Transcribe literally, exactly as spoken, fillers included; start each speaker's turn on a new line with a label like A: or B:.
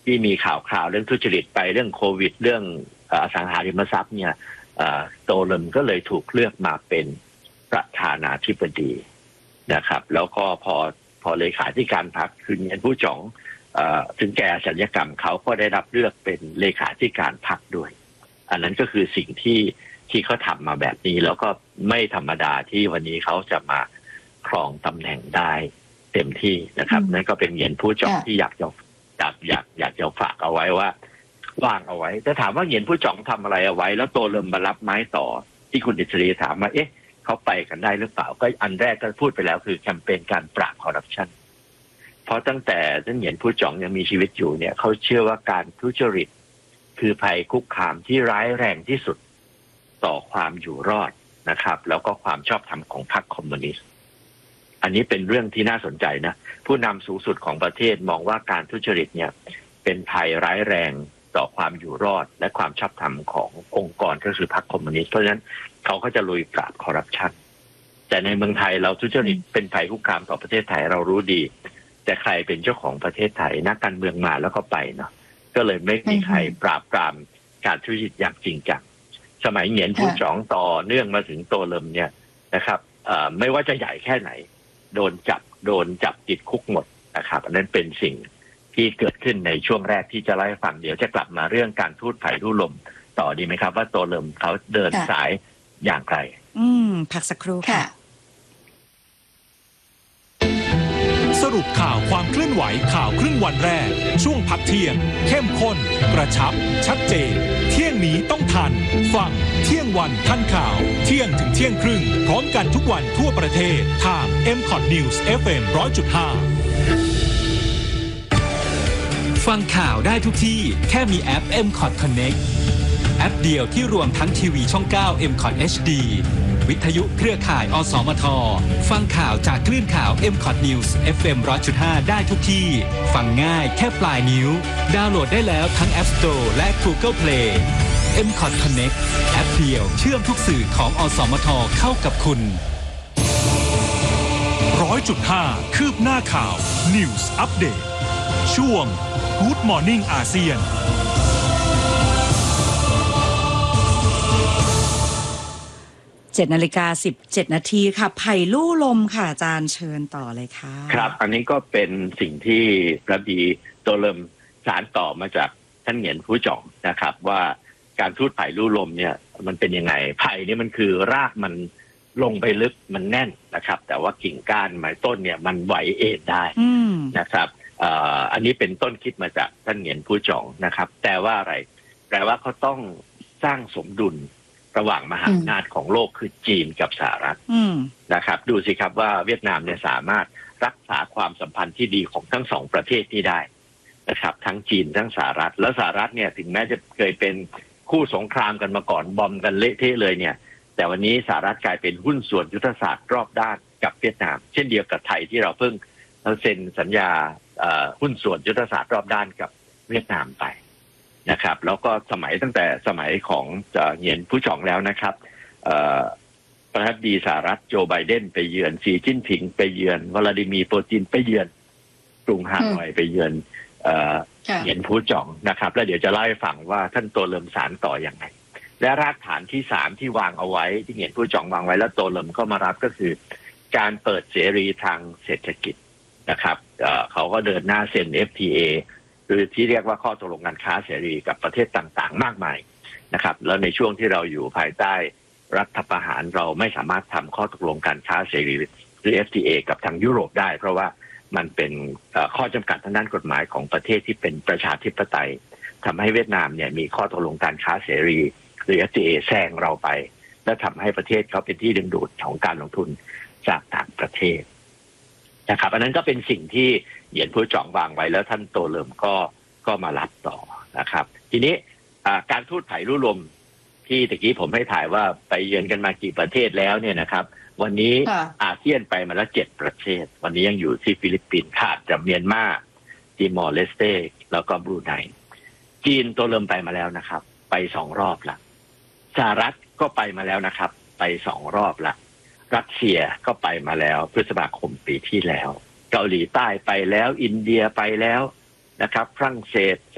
A: ที่มีข่าวคราวเรื่องทุจริตไปเรื่องโควิดเรื่องอสังหาริมทรัพย์เนี่ยโตเลมก็เลยถูกเลือกมาเป็นประธานาธิบดีนะครับแล้วก็พอพอเลขาธิการพรรคคือเงินผู้จ่องถึงแก่สัญญกรรมเขาก็ได้รับเลือกเป็นเลขาธิการพรรคด้วยอันนั้นก็คือสิ่งที่ที่เขาทำมาแบบนี้แล้วก็ไม่ธรรมดาที่วันนี้เขาจะมาครองตำแหน่งได้เต็มที่นะครับนั่นก็เป็นเงินผู้จ่องที่อยากจะอยากอยากอยากจะฝากเอาไว้ว่าวางเอาไว้แต่ถามว่าเงินผู้จ่องทำอะไรเอาไว้แล้วโตเลมมารับไม้ต่อที่คุณอิสรีถามว่าเอ๊ะเขาไปกันได้หรือเปล่าก็อันแรกก็พูดไปแล้วคือแคมเปญการปราบคอร์รัปชันเพราะตั้งแต่ท่านเหงียนผู้จ่องยังมีชีวิตอยู่เนี่ยเขาเชื่อว่าการทุจริตคือภัยคุกคามที่ร้ายแรงที่สุดต่อความอยู่รอดนะครับแล้วก็ความชอบธรรมของพรรคคอมมิวนิสต์อันนี้เป็นเรื่องที่น่าสนใจนะผู้นำสูงสุดของประเทศมองว่าการทุจริตเนี่ยเป็นภัยร้ายแรงต่อความอยู่รอดและความชอบธรรมขององค์กรก็คือพรรคคอมมิวนิสต์เพราะฉะนั้นเขาก็จะลุยปราบคอร์รัปชันแต่ในเมืองไทยเราทุจริตเป็นภัยคุกคามต่อประเทศไทยเรารู้ดีแต่ใครเป็นเจ้าของประเทศไทยนักการเมืองมาแล้วก็ไปเนาะก็เลยไม่มีใครปราบปรามการทุจริตอย่างจริงจังสมัยเหงียนผู้จ่องต่อเนื่องมาถึงโตเลมเนี่ยนะครับไม่ว่าจะใหญ่แค่ไหนโดนจับโดนจับติดคุกหมดนะครับอันนั้นเป็นสิ่งที่เกิดขึ้นในช่วงแรกที่จะเล่าให้ฟังเดี๋ยวจะกลับมาเรื่องการทูตไผ่ลู่ลมต่อดีไหมครับว่าโตเลมเขาเดินสายอย่างไร
B: อืมพักสักครู่ค่ะ
C: สรุปข่าวความเคลื่อนไหวข่าวครึ่งวันแรกช่วงพักเที่ยงเข้มข้นกระชับชัดเจนเที่ยงนี้ต้องทันฟังเที่ยงวันทันข่าวเที่ยงถึงเที่ยงครึ่งพร้อมกันทุกวันทั่วประเทศทาง เอ็ม คอท News เอฟ เอ็ม หนึ่งร้อยจุดห้า ฟังข่าวได้ทุกที่แค่มีแอป เอ็ม คอท Connect แอปเดียวที่รวมทั้งทีวีช่อง เก้า เอ็ม คอท เอช ดี วิทยุเครือข่ายอสมทฟังข่าวจากคลื่นข่าว เอ็ม คอท News เอฟ เอ็ม หนึ่งร้อยจุดห้า ได้ทุกที่ฟังง่ายแค่ปลายนิ้วดาวน์โหลดได้แล้วทั้ง App Store และ Google Play เอ็ม คอท Connect แอปเดียวเชื่อมทุกสื่อของอสมทเข้ากับคุณ หนึ่งร้อยจุดห้า คืบหน้าข่าว News Update ช่วง Good Morning อาเซียน
B: เจ็ดนาฬิกาสิบเจ็ดนาทีค่ะไผ่ลู่ลมค่ะอาจารย์เชิญต่อเลยค่ะ
A: ครับอันนี้ก็เป็นสิ่งที่พระบีโตเลมสานต่อมาจากท่านเหงียนผู้จ่องนะครับว่าการทูตไผ่ลู่ลมเนี่ยมันเป็นยังไงไผ่นี่มันคือรากมันลงไปลึกมันแน่นนะครับแต่ว่ากิ่งก้านไม้ต้นเนี่ยมันไหวเอ็นได้นะครับอันนี้เป็นต้นคิดมาจากท่านเหงียนผู้จ่องนะครับแต่ว่าอะไรแปลว่าเขาต้องสร้างสมดุลระหว่างมหาอำนาจของโลกคือจีนกับสหรัฐนะครับดูสิครับว่าเวียดนามเนี่ยสามารถรักษาความสัมพันธ์ที่ดีของทั้งสองประเทศที่ได้นะครับทั้งจีนทั้งสหรัฐแล้วสหรัฐเนี่ยถึงแม้จะเคยเป็นคู่สงครามกันมาก่อนบอมกันเละเทะเลยเนี่ยแต่วันนี้สหรัฐกลายเป็นหุ้นส่วนยุทธศาสตร์รอบด้านกับเวียดนามเช่นเดียวกับไทยที่เราเพิ่งเซ็นสัญญาหุ้นส่วนยุทธศาสตร์รอบด้านกับเวียดนามไปนะครับแล้วก็สมัยตั้งแต่สมัยของเหงียนผู้จ่องแล้วนะครับประธานาธิบดีสหรัฐโจไบเดนไปเยือนสีจิ้นผิงไปเยือนวลาดิมีร์ปูตินไปเยือนกรุงฮานอยไปเยือนเหงียนผู้จ่องนะครับแล้วเดี๋ยวจะเล่าให้ฟังว่าท่านโตเลมสานต่ออย่างไรและรากฐานที่สามที่วางเอาไว้ที่เหงียนผู้จ่องวางไว้แล้วโตเลมก็มารับก็คือการเปิดเสรีทางเศรษฐกิจนะครับเขาก็เดินหน้าเซ็น เอฟ ที เอหรือที่เรียกว่าข้อตกลงการค้าเสรีกับประเทศต่างๆมากมายนะครับแล้วในช่วงที่เราอยู่ภายใต้รัฐประหารเราไม่สามารถทำข้อตกลงการค้าเสรีหรือ เอฟ ที เอ กับทางยุโรปได้เพราะว่ามันเป็นข้อจำกัดทางด้านกฎหมายของประเทศที่เป็นประชาธิปไตยทำให้เวียดนามเนี่ยมีข้อตกลงการค้าเสรีหรือ เอฟ ที เอ แซงเราไปและทำให้ประเทศเขาเป็นที่ดึงดูดของการลงทุนจากต่างประเทศนะครับอันนั้นก็เป็นสิ่งที่เหยียนผู้จ่องวางไว้แล้วท่านโตเลมก็ก็มารับต่อนะครับทีนี้การทูตไผ่ลู่ลมที่ตะกี้ผมให้ถ่ายว่าไปเยือนกันมากี่ประเทศแล้วเนี่ยนะครับวันนี้อาเซียนไปมาแล้วเจ็ดประเทศวันนี้ยังอยู่ที่ฟิลิปปินส์ขาดจากเมียนมาติมอร์เลสเตแล้วก็บรูไนจีนโตเลมไปมาแล้วนะครับไปสองรอบละสหรัฐก็ไปมาแล้วนะครับไปสองรอบละรัสเซียก็ไปมาแล้วพฤษภาคมปีที่แล้วเกาหลีใต้ไปแล้วอินเดียไปแล้วนะครับฝรั่งเศส